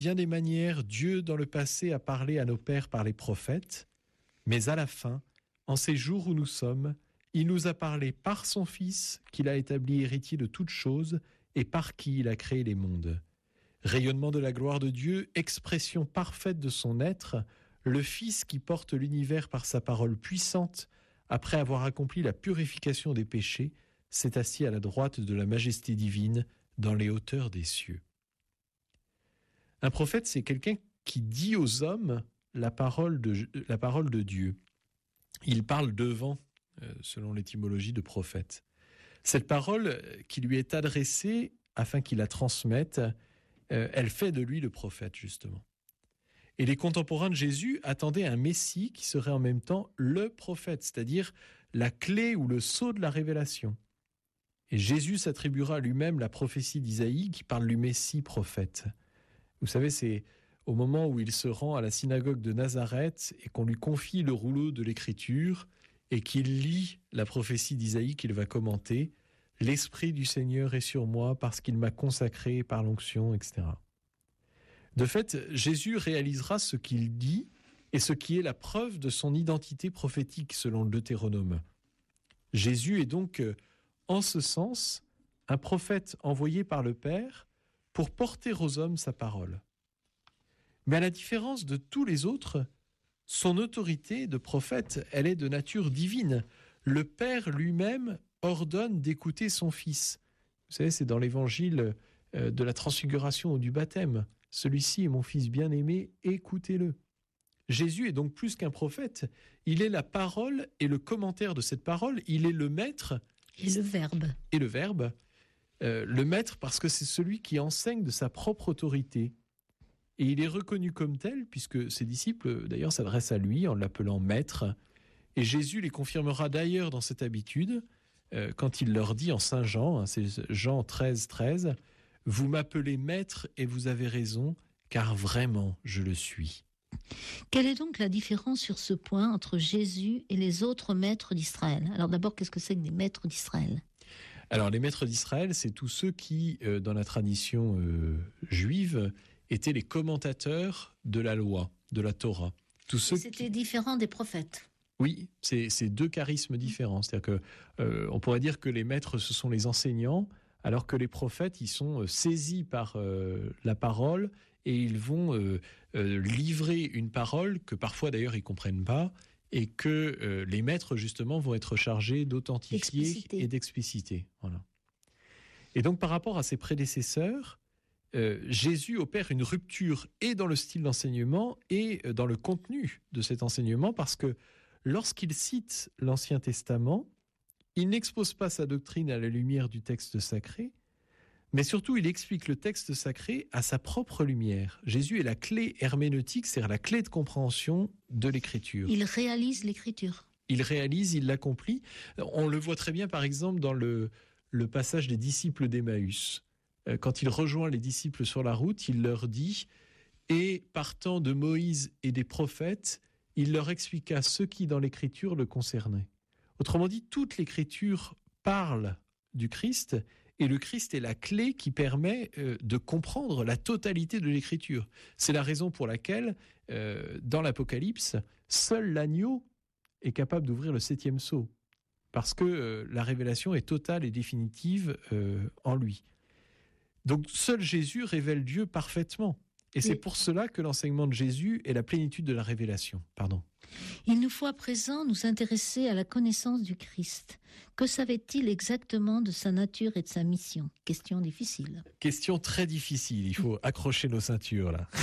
bien des manières, Dieu, dans le passé, a parlé à nos pères par les prophètes, mais à la fin, en ces jours où nous sommes, il nous a parlé par son Fils, qu'il a établi héritier de toutes choses, et par qui il a créé les mondes. Rayonnement de la gloire de Dieu, expression parfaite de son être, le Fils qui porte l'univers par sa parole puissante, après avoir accompli la purification des péchés, s'est assis à la droite de la majesté divine dans les hauteurs des cieux. Un prophète, c'est quelqu'un qui dit aux hommes la parole de Dieu. Il parle devant, selon l'étymologie de prophète. Cette parole qui lui est adressée afin qu'il la transmette, elle fait de lui le prophète, justement. Et les contemporains de Jésus attendaient un Messie qui serait en même temps le prophète, c'est-à-dire la clé ou le sceau de la révélation. Et Jésus s'attribuera à lui-même la prophétie d'Isaïe qui parle du Messie prophète. Vous savez, c'est au moment où il se rend à la synagogue de Nazareth et qu'on lui confie le rouleau de l'Écriture et qu'il lit la prophétie d'Isaïe qu'il va commenter. « L'Esprit du Seigneur est sur moi parce qu'il m'a consacré par l'onction, etc. » De fait, Jésus réalisera ce qu'il dit et ce qui est la preuve de son identité prophétique selon le Deutéronome. Jésus est donc, en ce sens, un prophète envoyé par le Père pour porter aux hommes sa parole. Mais à la différence de tous les autres, son autorité de prophète, elle est de nature divine. Le Père lui-même ordonne d'écouter son Fils. Vous savez, c'est dans l'évangile de la transfiguration ou du baptême. Celui-ci est mon Fils bien-aimé, écoutez-le. Jésus est donc plus qu'un prophète. Il est la parole et le commentaire de cette parole. Il est le maître. Et le verbe. Et le verbe. Le maître parce que c'est celui qui enseigne de sa propre autorité. Et il est reconnu comme tel puisque ses disciples, d'ailleurs, s'adressent à lui en l'appelant maître. Et Jésus les confirmera d'ailleurs dans cette habitude quand il leur dit en Saint Jean, c'est Jean 13, 13, « Vous m'appelez maître et vous avez raison, car vraiment je le suis. » Quelle est donc la différence sur ce point entre Jésus et les autres maîtres d'Israël ? Alors d'abord, qu'est-ce que c'est que des maîtres d'Israël ? Alors les maîtres d'Israël, c'est tous ceux qui, dans la tradition juive, étaient les commentateurs de la loi, de la Torah. C'était différent des prophètes. Oui, c'est deux charismes différents. C'est-à-dire que on pourrait dire que les maîtres, ce sont les enseignants, alors que les prophètes, ils sont saisis par la parole et ils vont livrer une parole que parfois d'ailleurs ils comprennent pas et que les maîtres justement vont être chargés d'authentifier et d'expliciter. Voilà. Et donc par rapport à ses prédécesseurs, Jésus opère une rupture et dans le style d'enseignement et dans le contenu de cet enseignement parce que lorsqu'il cite l'Ancien Testament, il n'expose pas sa doctrine à la lumière du texte sacré, mais surtout il explique le texte sacré à sa propre lumière. Jésus est la clé herméneutique, c'est-à-dire la clé de compréhension de l'Écriture. Il réalise l'Écriture. Il réalise, il l'accomplit. On le voit très bien par exemple dans le passage des disciples d'Emmaüs. Quand il rejoint les disciples sur la route, il leur dit « Et partant de Moïse et des prophètes, il leur expliqua ce qui dans l'Écriture le concernait. » Autrement dit, toute l'Écriture parle du Christ et le Christ est la clé qui permet de comprendre la totalité de l'Écriture. C'est la raison pour laquelle, dans l'Apocalypse, seul l'agneau est capable d'ouvrir le 7e sceau, parce que la révélation est totale et définitive en lui. Donc seul Jésus révèle Dieu parfaitement. Et c'est pour cela que l'enseignement de Jésus est la plénitude de la révélation. Pardon. Il nous faut à présent nous intéresser à la connaissance du Christ. Que savait-il exactement de sa nature et de sa mission ? Question difficile. Question très difficile. Il faut accrocher nos ceintures, là.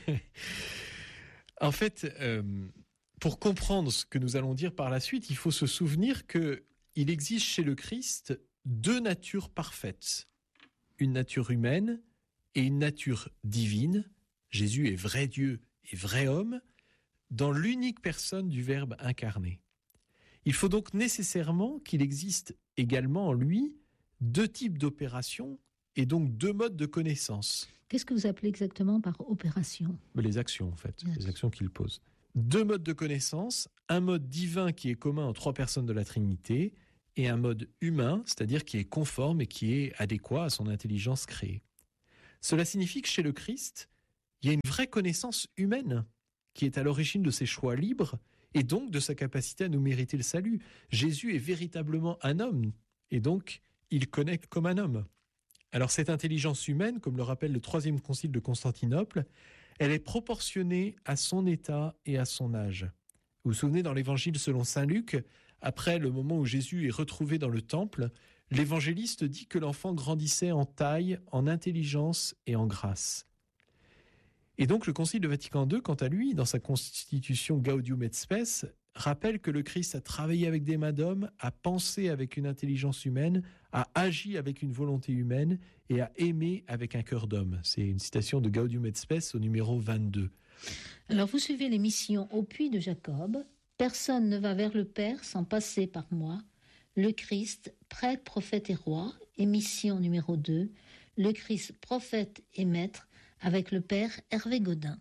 En fait, pour comprendre ce que nous allons dire par la suite, il faut se souvenir qu'il existe chez le Christ deux natures parfaites. Une nature humaine et une nature divine. Jésus est vrai Dieu et vrai homme dans l'unique personne du Verbe incarné. Il faut donc nécessairement qu'il existe également en lui deux types d'opérations et donc deux modes de connaissance. Qu'est-ce que vous appelez exactement par opération ? Les actions, en fait, les actions qu'il pose. Deux modes de connaissance, un mode divin qui est commun aux trois personnes de la Trinité et un mode humain, c'est-à-dire qui est conforme et qui est adéquat à son intelligence créée. Cela signifie que chez le Christ, il y a une vraie connaissance humaine qui est à l'origine de ses choix libres et donc de sa capacité à nous mériter le salut. Jésus est véritablement un homme et donc il connaît comme un homme. Alors cette intelligence humaine, comme le rappelle le troisième concile de Constantinople, elle est proportionnée à son état et à son âge. Vous vous souvenez, dans l'évangile selon saint Luc, après le moment où Jésus est retrouvé dans le temple, l'évangéliste dit que l'enfant grandissait en taille, en intelligence et en grâce. Et donc le Concile de Vatican II, quant à lui, dans sa constitution Gaudium et Spes, rappelle que le Christ a travaillé avec des mains d'homme, a pensé avec une intelligence humaine, a agi avec une volonté humaine et a aimé avec un cœur d'homme. C'est une citation de Gaudium et Spes au numéro 22. Alors vous suivez les missions au puits de Jacob. Personne ne va vers le Père sans passer par moi. Le Christ, prêtre, prophète et roi. Et mission numéro 2. Le Christ, prophète et maître, avec le Père Hervé Godin.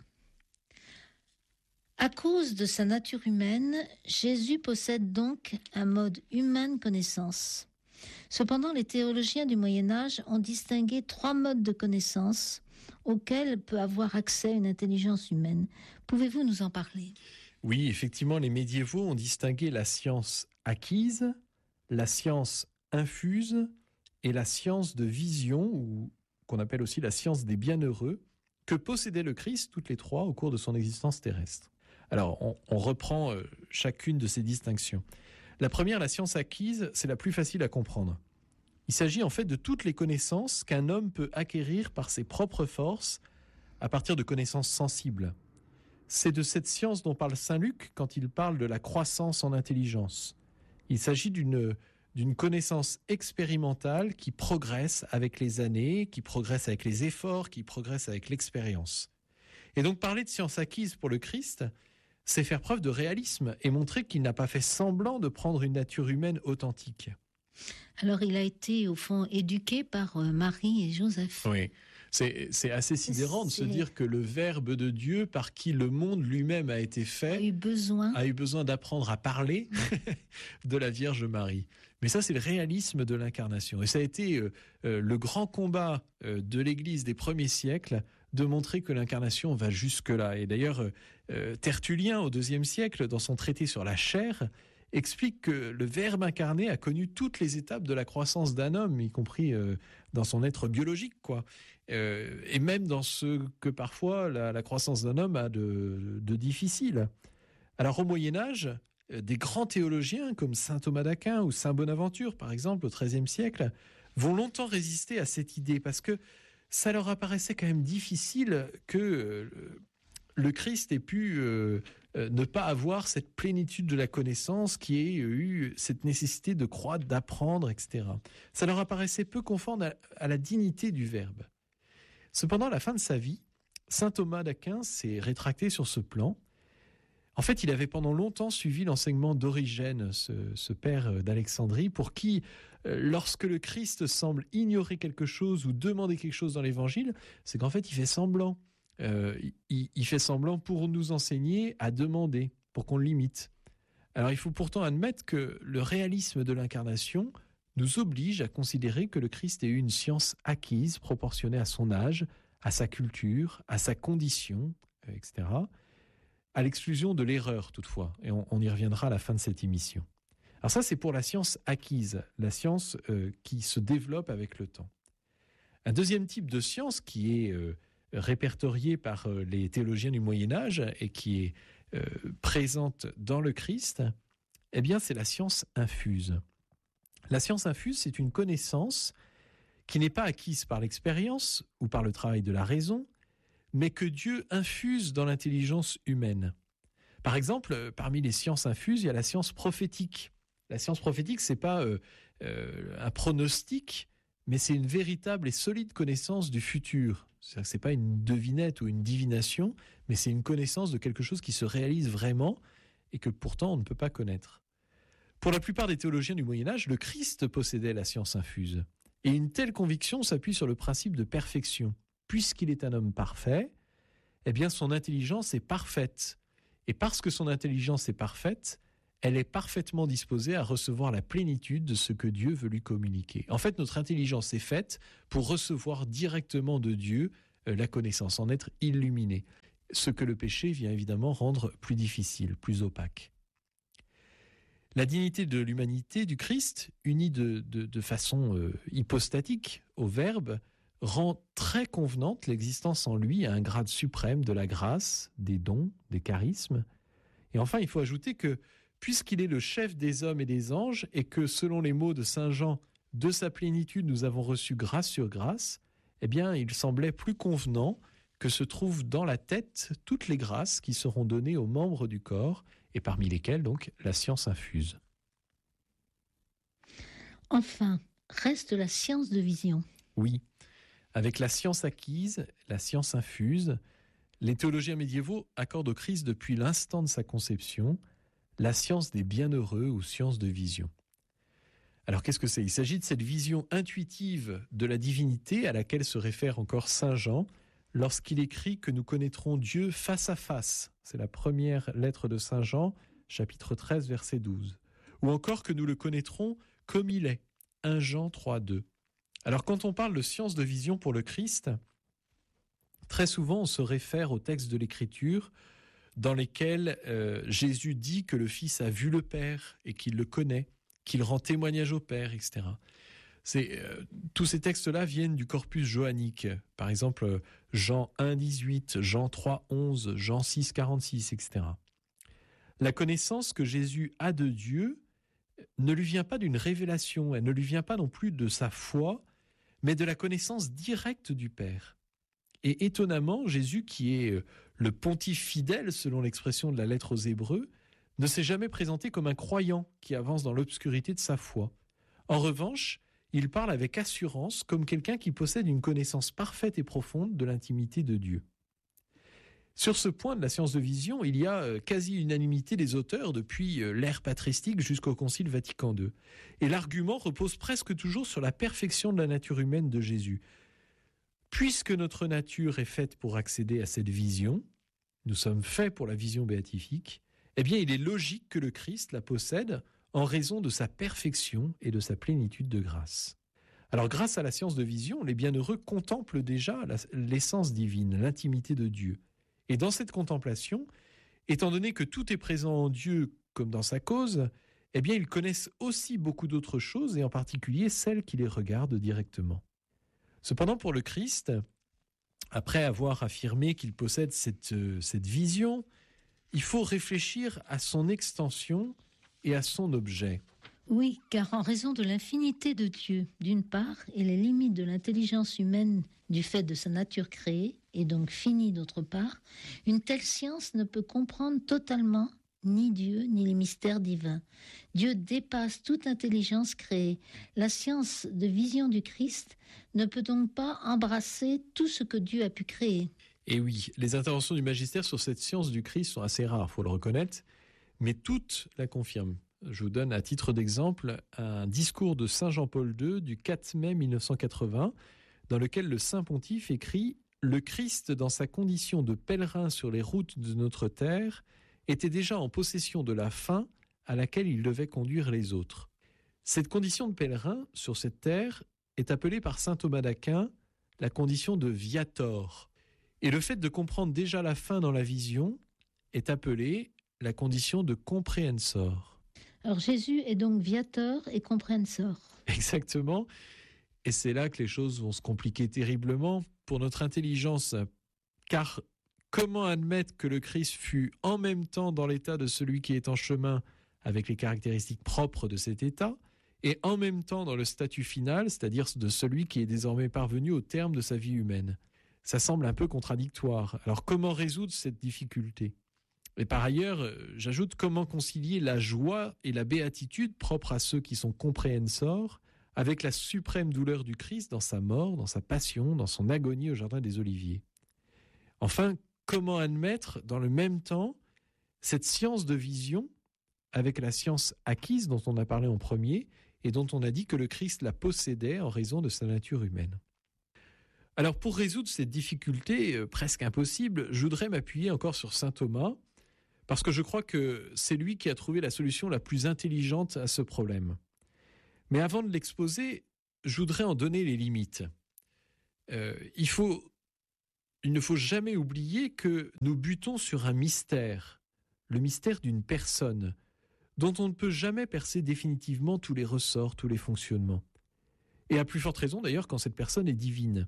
À cause de sa nature humaine, Jésus possède donc un mode humain de connaissance. Cependant, les théologiens du Moyen-Âge ont distingué 3 modes de connaissance auxquels peut avoir accès une intelligence humaine. Pouvez-vous nous en parler ? Oui, effectivement, les médiévaux ont distingué la science acquise, la science infuse et la science de vision, ou qu'on appelle aussi la science des bienheureux, que possédait le Christ, toutes les 3, au cours de son existence terrestre. Alors, on reprend chacune de ces distinctions. La première, la science acquise, c'est la plus facile à comprendre. Il s'agit en fait de toutes les connaissances qu'un homme peut acquérir par ses propres forces à partir de connaissances sensibles. C'est de cette science dont parle saint Luc quand il parle de la croissance en intelligence. Il s'agit d'une connaissance expérimentale qui progresse avec les années, qui progresse avec les efforts, qui progresse avec l'expérience. Et donc parler de science acquise pour le Christ, c'est faire preuve de réalisme et montrer qu'il n'a pas fait semblant de prendre une nature humaine authentique. Alors il a été au fond éduqué par Marie et Joseph. Oui, c'est assez sidérant de se dire que le Verbe de Dieu, par qui le monde lui-même a été fait, a eu besoin d'apprendre à parler de la Vierge Marie. Mais ça, c'est le réalisme de l'incarnation. Et ça a été le grand combat de l'Église des premiers siècles, de montrer que l'incarnation va jusque-là. Et d'ailleurs, Tertullien, au IIe siècle, dans son traité sur la chair, explique que le Verbe incarné a connu toutes les étapes de la croissance d'un homme, y compris dans son être biologique, quoi. Et même dans ce que parfois la croissance d'un homme a de difficile. Alors au Moyen-Âge, des grands théologiens comme saint Thomas d'Aquin ou saint Bonaventure, par exemple, au XIIIe siècle, vont longtemps résister à cette idée parce que ça leur apparaissait quand même difficile que le Christ ait pu ne pas avoir cette plénitude de la connaissance, qui ait eu cette nécessité de croître, d'apprendre, etc. Ça leur apparaissait peu conforme à la dignité du Verbe. Cependant, à la fin de sa vie, saint Thomas d'Aquin s'est rétracté sur ce plan. En fait, il avait pendant longtemps suivi l'enseignement d'Origène, ce père d'Alexandrie, pour qui, lorsque le Christ semble ignorer quelque chose ou demander quelque chose dans l'Évangile, c'est qu'en fait, il fait semblant. Il fait semblant pour nous enseigner à demander, pour qu'on l'imite. Alors, il faut pourtant admettre que le réalisme de l'incarnation nous oblige à considérer que le Christ ait eu une science acquise, proportionnée à son âge, à sa culture, à sa condition, etc., à l'exclusion de l'erreur toutefois, et on y reviendra à la fin de cette émission. Alors ça, c'est pour la science acquise, la science qui se développe avec le temps. Un deuxième type de science qui est répertoriée par les théologiens du Moyen-Âge et qui est présente dans le Christ, eh bien, c'est la science infuse. La science infuse, c'est une connaissance qui n'est pas acquise par l'expérience ou par le travail de la raison, mais que Dieu infuse dans l'intelligence humaine. Par exemple, parmi les sciences infuses, il y a la science prophétique. La science prophétique, ce n'est pas un pronostic, mais c'est une véritable et solide connaissance du futur. Ce n'est pas une devinette ou une divination, mais c'est une connaissance de quelque chose qui se réalise vraiment et que pourtant on ne peut pas connaître. Pour la plupart des théologiens du Moyen-Âge, le Christ possédait la science infuse. Et une telle conviction s'appuie sur le principe de perfection. Puisqu'il est un homme parfait, eh bien son intelligence est parfaite. Et parce que son intelligence est parfaite, elle est parfaitement disposée à recevoir la plénitude de ce que Dieu veut lui communiquer. En fait, notre intelligence est faite pour recevoir directement de Dieu la connaissance, en être illuminé. Ce que le péché vient évidemment rendre plus difficile, plus opaque. La dignité de l'humanité du Christ, unie de façon hypostatique au Verbe, rend très convenante l'existence en lui à un grade suprême de la grâce, des dons, des charismes. Et enfin, il faut ajouter que, puisqu'il est le chef des hommes et des anges, et que, selon les mots de saint Jean, de sa plénitude nous avons reçu grâce sur grâce, eh bien, il semblait plus convenant que se trouvent dans la tête toutes les grâces qui seront données aux membres du corps, et parmi lesquelles, donc, la science infuse. Enfin, reste la science de vision. Oui, avec la science acquise, la science infuse, les théologiens médiévaux accordent au Christ depuis l'instant de sa conception la science des bienheureux ou science de vision. Alors qu'est-ce que c'est ? Il s'agit de cette vision intuitive de la divinité à laquelle se réfère encore saint Jean lorsqu'il écrit que nous connaîtrons Dieu face à face. C'est la première lettre de saint Jean, chapitre 13, verset 12. Ou encore que nous le connaîtrons comme il est, 1 Jean 3, 2. Alors quand on parle de science de vision pour le Christ, très souvent on se réfère aux textes de l'Écriture dans lesquels Jésus dit que le Fils a vu le Père et qu'il le connaît, qu'il rend témoignage au Père, etc. Tous ces textes-là viennent du corpus johannique. Par exemple, Jean 1, 18, Jean 3, 11, Jean 6, 46, etc. La connaissance que Jésus a de Dieu ne lui vient pas d'une révélation, elle ne lui vient pas non plus de sa foi, mais de la connaissance directe du Père. Et étonnamment, Jésus, qui est le pontife fidèle, selon l'expression de la lettre aux Hébreux, ne s'est jamais présenté comme un croyant qui avance dans l'obscurité de sa foi. En revanche, il parle avec assurance comme quelqu'un qui possède une connaissance parfaite et profonde de l'intimité de Dieu. Sur ce point de la science de vision, il y a quasi-unanimité des auteurs depuis l'ère patristique jusqu'au Concile Vatican II. Et l'argument repose presque toujours sur la perfection de la nature humaine de Jésus. Puisque notre nature est faite pour accéder à cette vision, nous sommes faits pour la vision béatifique, eh bien il est logique que le Christ la possède en raison de sa perfection et de sa plénitude de grâce. Alors grâce à la science de vision, les bienheureux contemplent déjà l'essence divine, l'intimité de Dieu. Et dans cette contemplation, étant donné que tout est présent en Dieu comme dans sa cause, eh bien ils connaissent aussi beaucoup d'autres choses, et en particulier celles qui les regardent directement. Cependant, pour le Christ, après avoir affirmé qu'il possède cette vision, il faut réfléchir à son extension et à son objet. Oui, car en raison de l'infinité de Dieu, d'une part, et les limites de l'intelligence humaine du fait de sa nature créée, et donc finie d'autre part, une telle science ne peut comprendre totalement ni Dieu, ni les mystères divins. Dieu dépasse toute intelligence créée. La science de vision du Christ ne peut donc pas embrasser tout ce que Dieu a pu créer. Et oui, les interventions du magistère sur cette science du Christ sont assez rares, il faut le reconnaître, mais toutes la confirment. Je vous donne à titre d'exemple un discours de Saint Jean-Paul II du 4 mai 1980, dans lequel le Saint Pontife écrit « Le Christ, dans sa condition de pèlerin sur les routes de notre terre, était déjà en possession de la fin à laquelle il devait conduire les autres. Cette condition de pèlerin sur cette terre est appelée par saint Thomas d'Aquin la condition de viator. Et le fait de comprendre déjà la fin dans la vision est appelé la condition de comprehensor. » Alors Jésus est donc viator et comprehensor. Exactement. Et c'est là que les choses vont se compliquer terriblement pour notre intelligence. Car comment admettre que le Christ fut en même temps dans l'état de celui qui est en chemin avec les caractéristiques propres de cet état, et en même temps dans le statut final, c'est-à-dire de celui qui est désormais parvenu au terme de sa vie humaine ? Ça semble un peu contradictoire. Alors comment résoudre cette difficulté ? Et par ailleurs, j'ajoute comment concilier la joie et la béatitude propres à ceux qui sont comprehensors avec la suprême douleur du Christ dans sa mort, dans sa passion, dans son agonie au Jardin des Oliviers. Enfin, comment admettre dans le même temps cette science de vision avec la science acquise dont on a parlé en premier et dont on a dit que le Christ la possédait en raison de sa nature humaine. Alors pour résoudre cette difficulté presque impossible, je voudrais m'appuyer encore sur saint Thomas, parce que je crois que c'est lui qui a trouvé la solution la plus intelligente à ce problème. Mais avant de l'exposer, je voudrais en donner les limites. Il faut il ne faut jamais oublier que nous butons sur un mystère, le mystère d'une personne, dont on ne peut jamais percer définitivement tous les ressorts, tous les fonctionnements. Et à plus forte raison d'ailleurs quand cette personne est divine.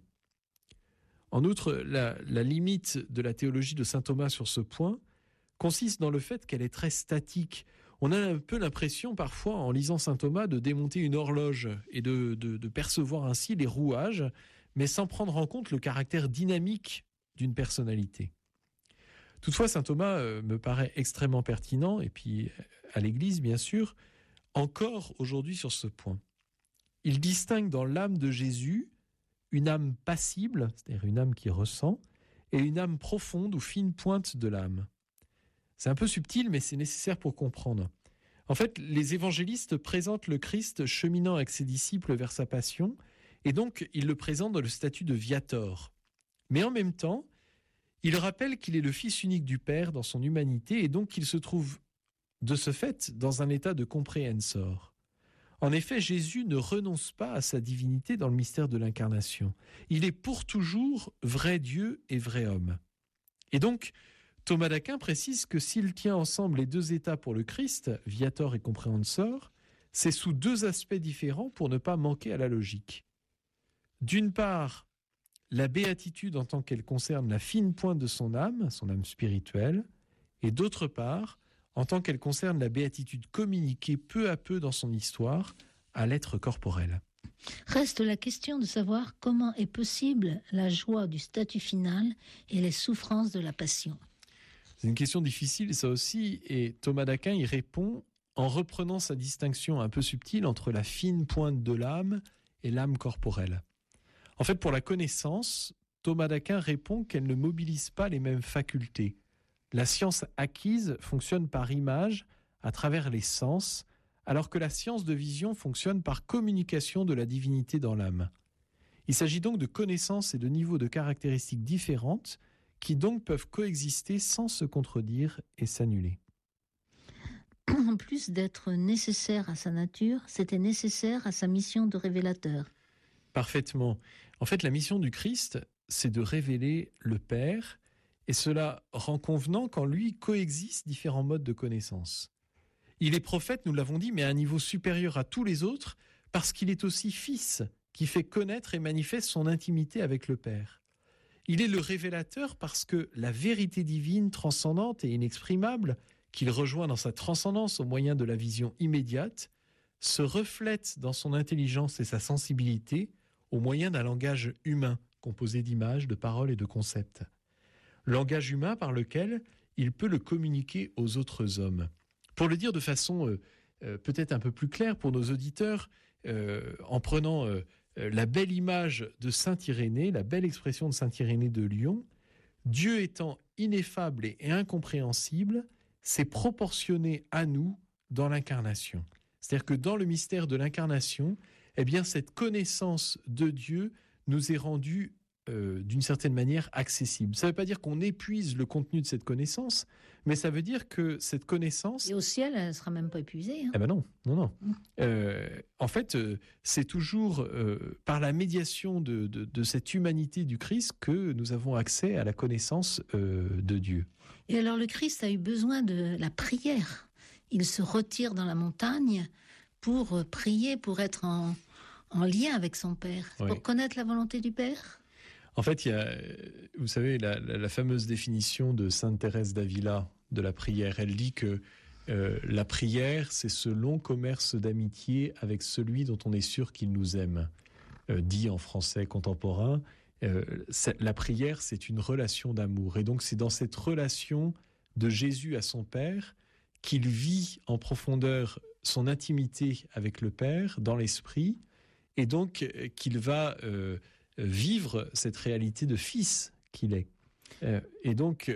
En outre, la limite de la théologie de saint Thomas sur ce point consiste dans le fait qu'elle est très statique. On a un peu l'impression parfois, en lisant saint Thomas, de démonter une horloge et de percevoir ainsi les rouages, mais sans prendre en compte le caractère dynamique d'une personnalité. Toutefois, saint Thomas me paraît extrêmement pertinent, et puis à l'Église, bien sûr, encore aujourd'hui sur ce point. Il distingue dans l'âme de Jésus une âme passible, c'est-à-dire une âme qui ressent, et une âme profonde ou fine pointe de l'âme. C'est un peu subtil, mais c'est nécessaire pour comprendre. En fait, les évangélistes présentent le Christ cheminant avec ses disciples vers sa passion, et donc ils le présentent dans le statut de viator. Mais en même temps, ils rappellent qu'il est le Fils unique du Père dans son humanité, et donc qu'il se trouve de ce fait dans un état de comprehensor. En effet, Jésus ne renonce pas à sa divinité dans le mystère de l'incarnation. Il est pour toujours vrai Dieu et vrai homme. Et donc, Thomas d'Aquin précise que s'il tient ensemble les deux états pour le Christ, viator et comprehensor, c'est sous deux aspects différents pour ne pas manquer à la logique. D'une part, la béatitude en tant qu'elle concerne la fine pointe de son âme spirituelle, et d'autre part, en tant qu'elle concerne la béatitude communiquée peu à peu dans son histoire à l'être corporel. Reste la question de savoir comment est possible la joie du statut final et les souffrances de la passion. C'est une question difficile, ça aussi, et Thomas d'Aquin y répond en reprenant sa distinction un peu subtile entre la fine pointe de l'âme et l'âme corporelle. En fait, pour la connaissance, Thomas d'Aquin répond qu'elle ne mobilise pas les mêmes facultés. La science acquise fonctionne par image, à travers les sens, alors que la science de vision fonctionne par communication de la divinité dans l'âme. Il s'agit donc de connaissances et de niveaux de caractéristiques différentes qui donc peuvent coexister sans se contredire et s'annuler. En plus d'être nécessaire à sa nature, c'était nécessaire à sa mission de révélateur. Parfaitement. En fait, la mission du Christ, c'est de révéler le Père, et cela rend convenant qu'en lui coexistent différents modes de connaissance. Il est prophète, nous l'avons dit, mais à un niveau supérieur à tous les autres, parce qu'il est aussi fils, qui fait connaître et manifeste son intimité avec le Père. Il est le révélateur parce que la vérité divine, transcendante et inexprimable, qu'il rejoint dans sa transcendance au moyen de la vision immédiate, se reflète dans son intelligence et sa sensibilité au moyen d'un langage humain, composé d'images, de paroles et de concepts. Langage humain par lequel il peut le communiquer aux autres hommes. Pour le dire de façon peut-être un peu plus claire pour nos auditeurs, en prenant la belle image de saint Irénée, la belle expression de saint Irénée de Lyon, Dieu étant ineffable et incompréhensible, s'est proportionné à nous dans l'incarnation. C'est-à-dire que dans le mystère de l'incarnation, eh bien, cette connaissance de Dieu nous est rendue d'une certaine manière accessible. Ça ne veut pas dire qu'on épuise le contenu de cette connaissance, mais ça veut dire que cette connaissance... Et au ciel, elle ne sera même pas épuisée. Eh ben non. En fait, c'est toujours par la médiation de cette humanité du Christ que nous avons accès à la connaissance de Dieu. Et alors le Christ a eu besoin de la prière. Il se retire dans la montagne pour prier, pour être en lien avec son Père, oui. Pour connaître la volonté du Père. En fait, il y a, vous savez, la fameuse définition de Sainte Thérèse d'Avila de la prière. Elle dit que la prière, c'est ce long commerce d'amitié avec celui dont on est sûr qu'il nous aime. Dit en français contemporain, la prière, c'est une relation d'amour. Et donc, c'est dans cette relation de Jésus à son Père qu'il vit en profondeur son intimité avec le Père dans l'esprit, et donc qu'il va... vivre cette réalité de fils qu'il est. Et donc,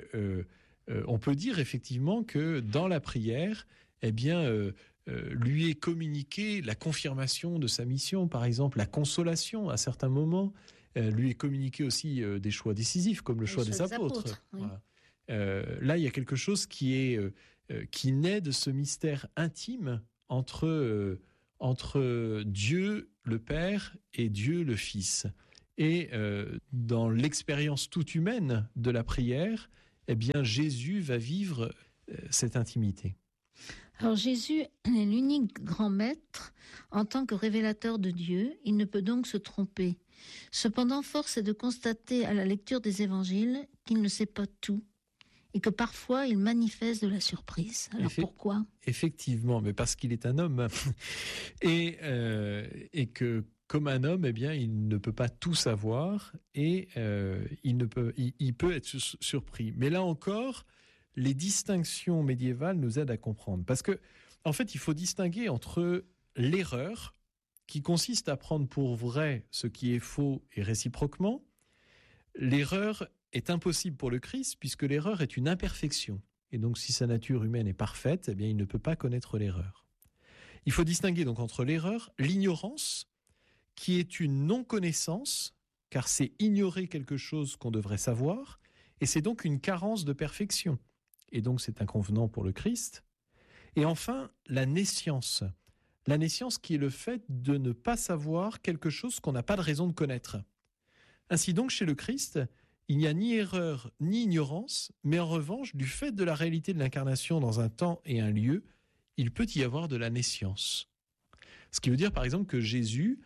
on peut dire effectivement que dans la prière, eh bien, lui est communiquée la confirmation de sa mission, par exemple, la consolation à certains moments. Lui est communiqué aussi des choix décisifs, comme le choix des apôtres. Oui. Voilà. Là, il y a quelque chose qui naît de ce mystère intime entre Dieu le Père et Dieu le Fils. Et dans l'expérience toute humaine de la prière, eh bien, Jésus va vivre cette intimité. Alors Jésus est l'unique grand maître en tant que révélateur de Dieu. Il ne peut donc se tromper. Cependant, force est de constater à la lecture des évangiles qu'il ne sait pas tout et que parfois il manifeste de la surprise. Alors pourquoi ? Effectivement, mais parce qu'il est un homme et que comme un homme, eh bien, il ne peut pas tout savoir et il peut être surpris. Mais là encore, les distinctions médiévales nous aident à comprendre. Parce que, en fait, il faut distinguer entre l'erreur, qui consiste à prendre pour vrai ce qui est faux et réciproquement. L'erreur est impossible pour le Christ, puisque l'erreur est une imperfection. Et donc, si sa nature humaine est parfaite, eh bien, il ne peut pas connaître l'erreur. Il faut distinguer donc entre l'erreur, l'ignorance, qui est une non-connaissance, car c'est ignorer quelque chose qu'on devrait savoir, et c'est donc une carence de perfection. Et donc c'est inconvenant pour le Christ. Et enfin, la nescience. La nescience qui est le fait de ne pas savoir quelque chose qu'on n'a pas de raison de connaître. Ainsi donc, chez le Christ, il n'y a ni erreur ni ignorance, mais en revanche, du fait de la réalité de l'incarnation dans un temps et un lieu, il peut y avoir de la nescience. Ce qui veut dire par exemple que Jésus...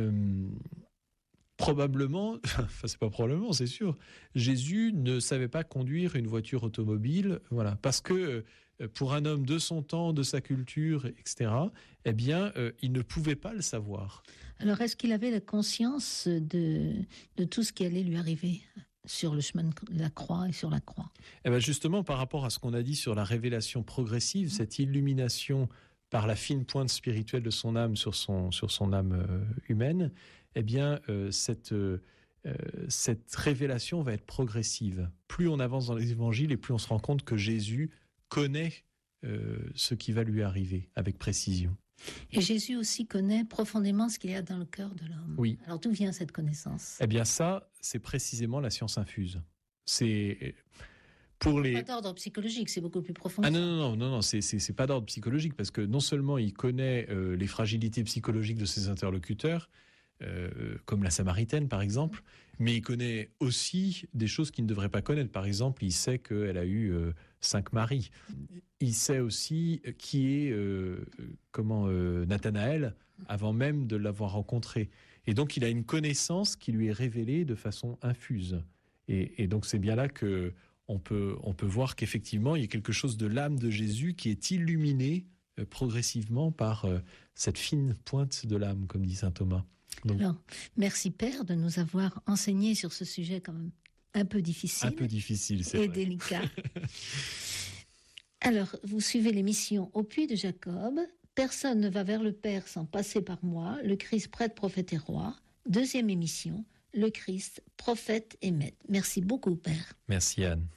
probablement, enfin c'est pas probablement, c'est sûr, Jésus ne savait pas conduire une voiture automobile, voilà, parce que pour un homme de son temps, de sa culture, etc., eh bien, il ne pouvait pas le savoir. Alors, est-ce qu'il avait la conscience de tout ce qui allait lui arriver sur le chemin de la croix et sur la croix ? Eh bien, justement, par rapport à ce qu'on a dit sur la révélation progressive, cette illumination par la fine pointe spirituelle de son âme sur son âme humaine, eh bien, cette révélation va être progressive. Plus on avance dans les évangiles et plus on se rend compte que Jésus connaît ce qui va lui arriver avec précision. Et Jésus aussi connaît profondément ce qu'il y a dans le cœur de l'homme. Oui. Alors d'où vient cette connaissance ? Eh bien ça, c'est précisément la science infuse. C'est... Pour les... Pas d'ordre psychologique, c'est beaucoup plus profond. Ah non, c'est pas d'ordre psychologique parce que non seulement il connaît les fragilités psychologiques de ses interlocuteurs, comme la Samaritaine par exemple, mais il connaît aussi des choses qu'il ne devrait pas connaître. Par exemple, il sait qu'elle a eu 5 maris. Il sait aussi qui est Nathanaël avant même de l'avoir rencontré. Et donc il a une connaissance qui lui est révélée de façon infuse. Et donc c'est bien là que on peut voir qu'effectivement, il y a quelque chose de l'âme de Jésus qui est illuminé progressivement par cette fine pointe de l'âme, comme dit saint Thomas. Donc, alors, merci Père de nous avoir enseigné sur ce sujet quand même un peu difficile. Un peu difficile, c'est et vrai. Délicat. Alors, vous suivez l'émission Au Puits de Jacob. Personne ne va vers le Père sans passer par moi. Le Christ, prêtre, prophète et roi. 2e émission. Le Christ, prophète et maître. Merci beaucoup, Père. Merci, Anne.